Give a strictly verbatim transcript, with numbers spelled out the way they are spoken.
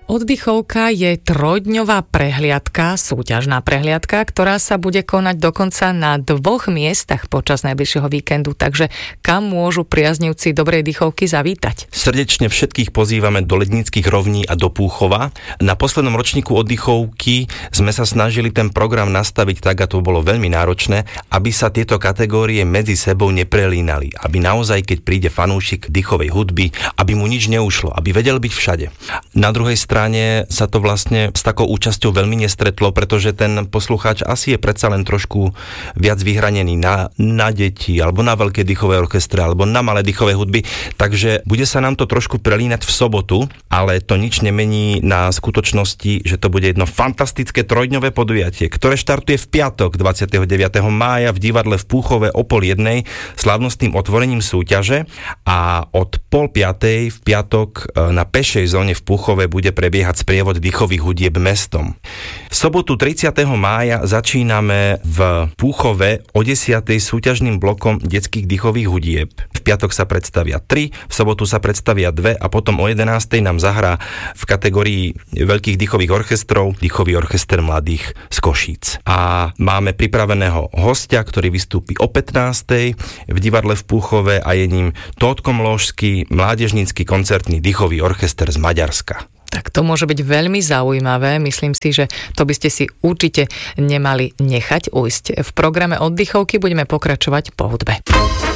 Oddychovka je trojdňová prehliadka, súťažná prehliadka, ktorá sa bude konať dokonca na dvoch miestach počas najbližšieho víkendu, takže kam môžu priaznivci dobrej dýchovky zavítať? Srdečne všetkých pozývame do Lednických rovní a do Púchova. Na poslednom ročníku oddychovky sme sa snažili ten program nastaviť tak, a to bolo veľmi náročné, aby sa tieto kategórie medzi sebou neprelínali, aby naozaj, keď príde fanúšik dýchovej hudby, aby mu nič neušlo, aby vedel byť všade. Na druhej strane sa to vlastne s takou účasťou veľmi nestretlo, pretože ten poslucháč asi je predsa len trošku viac vyhranený na, na deti, alebo na veľké dýchové orchestre, alebo na malé dýchové hudby, takže bude sa nám to trošku prelínať v sobotu, ale to nič nemení na skutočnosti, že to bude jedno fantastické trojdňové podujatie, ktoré štartuje v piatok dvadsiateho deviateho mája v divadle v Púchove o pol jednej slávnostným otvorením súťaže a od pol piatej v piatok na pešej zóne v Púchove bude prebiehať sprievod dýchových hudieb mestom. V sobotu tridsiateho mája začíname v Púchove o desiatej súťažným blokom detských dýchových hudieb. V piatok sa predstavia tri, v sobotu sa predstavia dve a potom o jedenástej nám zahrá v kategórii veľkých dýchových orchestrov dýchový orchester mladých z Košíc. A máme pripraveného hostia, ktorý vystúpi o pätnástej v divadle v Púchove a je ním Tótko Mlóžsky, mládežnícky koncertný dýchový orchester z Maďarska. Tak to môže byť veľmi zaujímavé. Myslím si, že to by ste si určite nemali nechať ujsť. V programe oddychovky budeme pokračovať po hudbe.